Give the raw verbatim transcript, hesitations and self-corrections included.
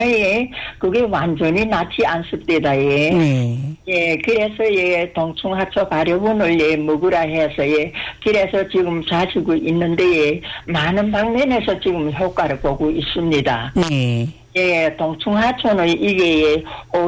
예, 그게 완전히 낫지 않습니다. 예. 네. 예, 그래서 예, 동충하초 발효분을 예, 먹으라 해서 예, 그래서 지금 자시고 있는데 예, 많은 방면에서 지금 효과를 보고 있습니다. 네. 예, 동충하초는 이게 예,